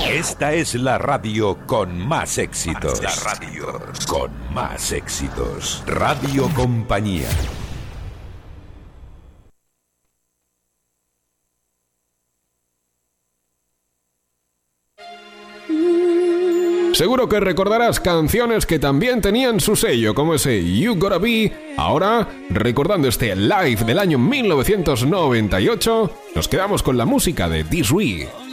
Esta es la radio con más éxitos. La radio con más éxitos. Radio Compañía. Seguro que recordarás canciones que también tenían su sello, como ese You Gotta Be. Ahora, recordando este live del año 1998, nos quedamos con la música de This Week.